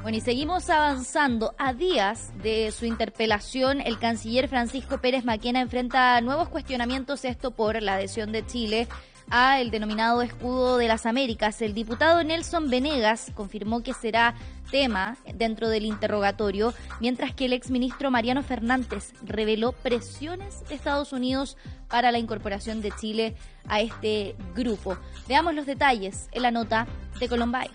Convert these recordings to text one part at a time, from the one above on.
Bueno, y seguimos avanzando. A días de su interpelación, el canciller Francisco Pérez Maquena enfrenta nuevos cuestionamientos, esto por la adhesión de Chile a el denominado Escudo de las Américas. El diputado Nelson Venegas confirmó que será tema dentro del interrogatorio, mientras que el exministro Mariano Fernández reveló presiones de Estados Unidos para la incorporación de Chile a este grupo. Veamos los detalles en la nota de Colombay.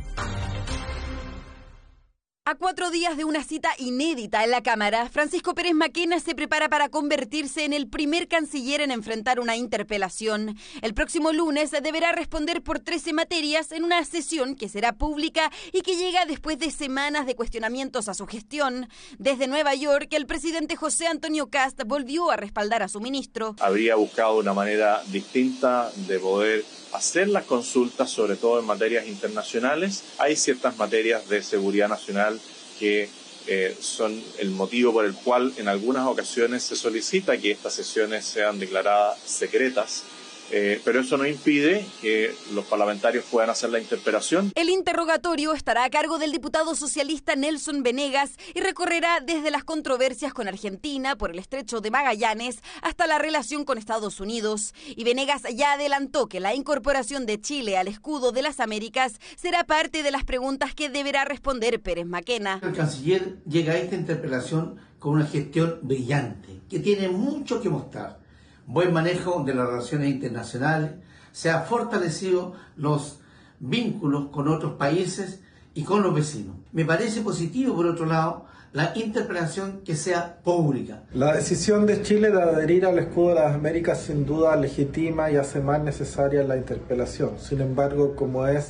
A 4 días de una cita inédita en la Cámara, Francisco Pérez Maquena se prepara para convertirse en el primer canciller en enfrentar una interpelación. El próximo lunes deberá responder por 13 materias en una sesión que será pública y que llega después de semanas de cuestionamientos a su gestión. Desde Nueva York, el presidente José Antonio Kast volvió a respaldar a su ministro. Habría buscado una manera distinta de poder hacer las consultas, sobre todo en materias internacionales. Hay ciertas materias de seguridad nacional que son el motivo por el cual en algunas ocasiones se solicita que estas sesiones sean declaradas secretas. Pero eso no impide que los parlamentarios puedan hacer la interpelación. El interrogatorio estará a cargo del diputado socialista Nelson Venegas y recorrerá desde las controversias con Argentina por el estrecho de Magallanes hasta la relación con Estados Unidos. Y Venegas ya adelantó que la incorporación de Chile al Escudo de las Américas será parte de las preguntas que deberá responder Pérez Maquena. El canciller llega a esta interpelación con una gestión brillante, que tiene mucho que mostrar. Buen manejo de las relaciones internacionales, se han fortalecido los vínculos con otros países y con los vecinos. Me parece positivo, por otro lado, la interpelación que sea pública. La decisión de Chile de adherir al Escudo de las Américas sin duda legitima y hace más necesaria la interpelación. Sin embargo, como es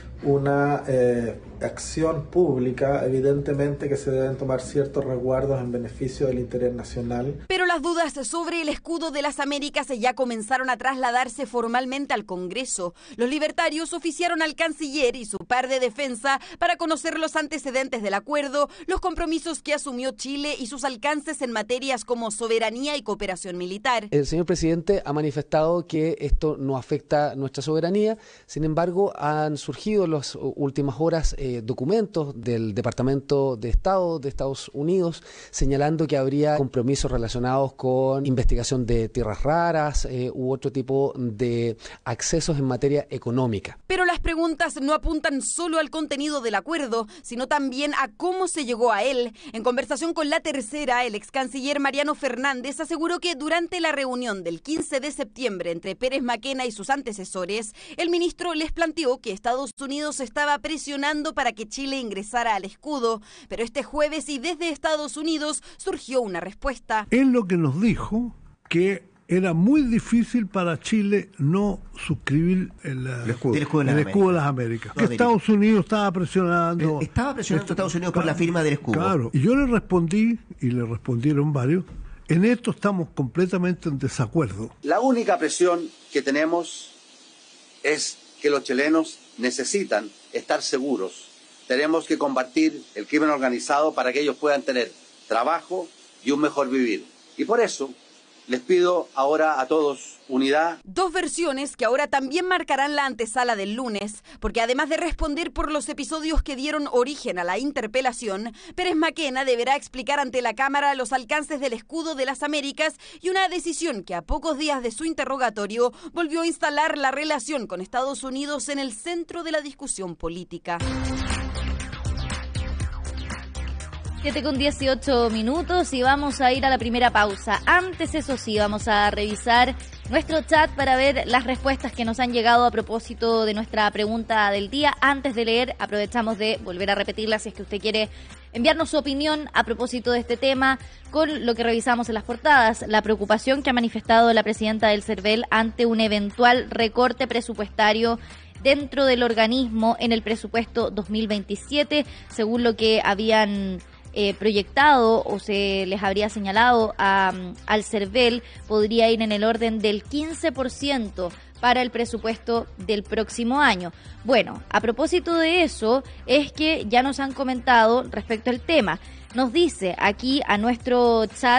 una acción pública, evidentemente que se deben tomar ciertos resguardos en beneficio del interés nacional. Pero las dudas sobre el Escudo de las Américas ya comenzaron a trasladarse formalmente al Congreso. Los libertarios oficiaron al canciller y su par de defensa para conocer los antecedentes del acuerdo, los compromisos que asumió Chile y sus alcances en materias como soberanía y cooperación militar. El señor presidente ha manifestado que esto no afecta nuestra soberanía, sin embargo han surgido en las últimas horas documentos del Departamento de Estado de Estados Unidos señalando que habría compromisos relacionados con investigación de tierras raras u otro tipo de accesos en materia económica. Pero las preguntas no apuntan solo al contenido del acuerdo, sino también a cómo se llegó a él. En conversación con La Tercera, el ex canciller Mariano Fernández aseguró que durante la reunión del 15 de septiembre entre Pérez Maquena y sus antecesores, el ministro les planteó que Estados Unidos estaba presionando para que Chile ingresara al escudo, pero este jueves y desde Estados Unidos surgió una respuesta. Él lo que nos dijo que era muy difícil para Chile no suscribir el escudo de las Américas. Que Estados Unidos estaba presionando. Estaba presionando a Estados Unidos por la firma del escudo. Claro, y yo le respondí, y le respondieron varios, en esto estamos completamente en desacuerdo. La única presión que tenemos es que los chilenos necesitan estar seguros. Tenemos que combatir el crimen organizado para que ellos puedan tener trabajo y un mejor vivir. Y por eso les pido ahora a todos unidad. Dos versiones que ahora también marcarán la antesala del lunes, porque además de responder por los episodios que dieron origen a la interpelación, Pérez Maquena deberá explicar ante la Cámara los alcances del Escudo de las Américas y una decisión que a pocos días de su interrogatorio volvió a instalar la relación con Estados Unidos en el centro de la discusión política. 7:18 y vamos a ir a la primera pausa. Antes, eso sí, vamos a revisar nuestro chat para ver las respuestas que nos han llegado a propósito de nuestra pregunta del día. Antes de leer, aprovechamos de volver a repetirla si es que usted quiere enviarnos su opinión a propósito de este tema con lo que revisamos en las portadas. La preocupación que ha manifestado la presidenta del CERVEL ante un eventual recorte presupuestario dentro del organismo en el presupuesto 2027, según lo que habían proyectado o se les habría señalado al CERVEL, podría ir en el orden del 15% para el presupuesto del próximo año. Bueno, a propósito de eso, es que ya nos han comentado respecto al tema. Nos dice aquí a nuestro chat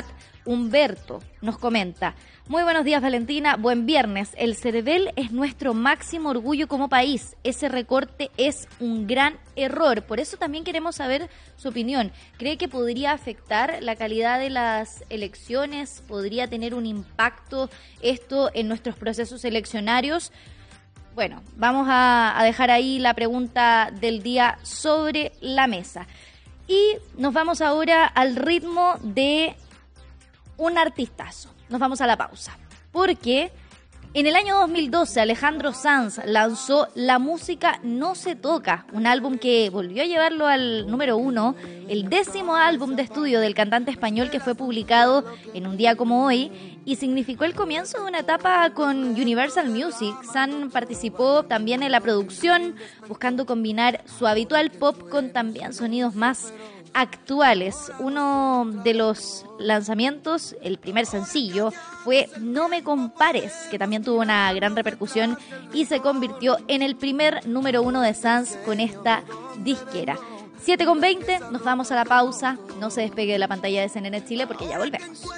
Humberto nos comenta: muy buenos días, Valentina, buen viernes. El CERVEL es nuestro máximo orgullo como país. Ese recorte es un gran error. Por eso también queremos saber su opinión. ¿Cree que podría afectar la calidad de las elecciones? ¿Podría tener un impacto esto en nuestros procesos eleccionarios? Bueno, vamos a dejar ahí la pregunta del día sobre la mesa. Y nos vamos ahora al ritmo de un artistazo. Nos vamos a la pausa, porque en el año 2012 Alejandro Sanz lanzó La música no se toca, un álbum que volvió a llevarlo al número 1, el 10º álbum de estudio del cantante español, que fue publicado en un día como hoy y significó el comienzo de una etapa con Universal Music. Sanz participó también en la producción, buscando combinar su habitual pop con también sonidos más actuales. Uno de los lanzamientos, el primer sencillo, fue No me compares, que también tuvo una gran repercusión y se convirtió en el primer número 1 de Sanz con esta disquera. 7:20, nos vamos a la pausa. No se despegue de la pantalla de CNN Chile porque ya volvemos.